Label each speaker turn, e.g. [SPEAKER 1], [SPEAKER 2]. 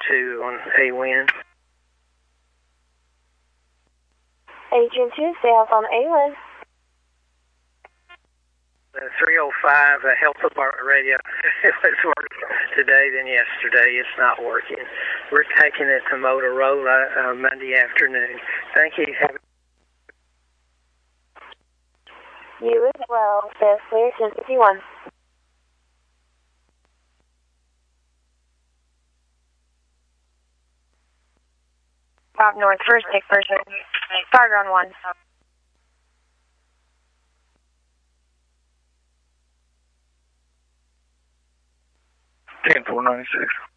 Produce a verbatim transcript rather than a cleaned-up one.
[SPEAKER 1] two on A W I N.
[SPEAKER 2] Agent two, staff on A W I N.
[SPEAKER 1] Uh, three oh five, uh, Health Department radio. If it's working today than yesterday, it's not working. We're taking it to Motorola uh, Monday afternoon. Thank you. Have
[SPEAKER 2] You as well. Fast clear, ten fifty-one. Rob North, first take person. Start on one.
[SPEAKER 3] ten four ninety-six.